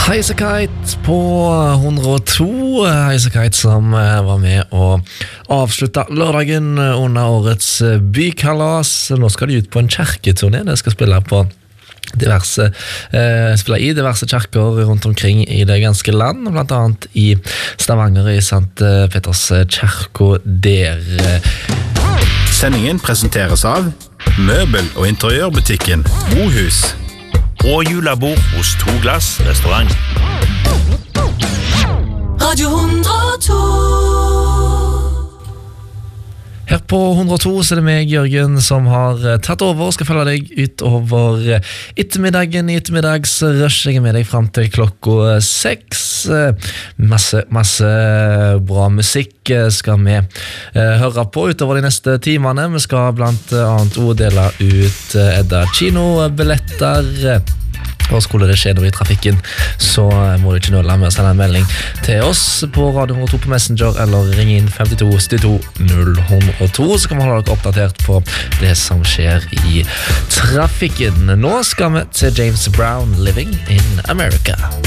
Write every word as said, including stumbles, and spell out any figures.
Highasakite på hundre og to. Highasakite som var med å avslutte lørdagen under årets bykalas. Nå skal de ut på en kjerketurné. De skal spille på diverse eh, spille i diverse kjerker rundt omkring i det ganske land, blant annet i Stavanger i Sankt Peters kjerke der. Sendingen presenteres av møbel- og interiørbutikken Mohus og julebord hos To Glass restaurant. Radio hundre og to. Her på hundre og to så er det meg, Jørgen, som har tatt over og skal følge deg utover ettermiddagen i ettermiddagsrush. Jeg er med deg frem til klokka seks. Masse, masse bra musikk skal vi høre på utover de neste timene. Vi skal blant annet også dele ut Edda kinobilletter. Og skulle det skje noe i trafikken, så må du ikke nøle med å sende en melding til oss på Radio hundre og to på Messenger, eller ring inn fem to sytti to null ett null to, så kan vi holde dere oppdatert på det som skjer i trafikken. Nå skal vi til James Brown, Living in America.